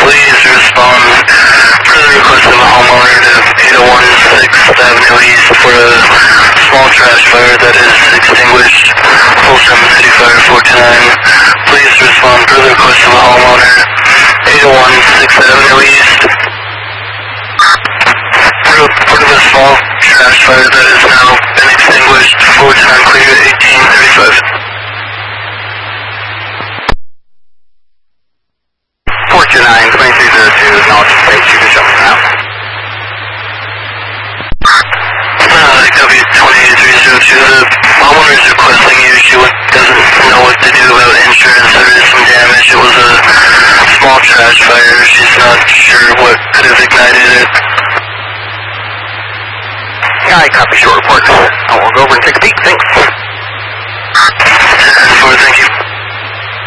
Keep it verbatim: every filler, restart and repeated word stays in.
please respond for the request of a homeowner to eight oh one sixth Avenue East for a small trash fire that is extinguished. Folsom City Fire four two nine. Please respond for the request of a homeowner, eight oh one sixth Avenue East. Report of a small trash fire that has now been extinguished. four two nine clear at eighteen thirty-five. four two nine, twenty-three oh two, acknowledge state, you can jump now. Uh, W twenty-three oh two, the homeowner is requesting you. She doesn't know what to do about insurance. There is some damage. It was a small trash fire. She's not sure what could have ignited it. I copy your report. I will go over and take a peek, thanks.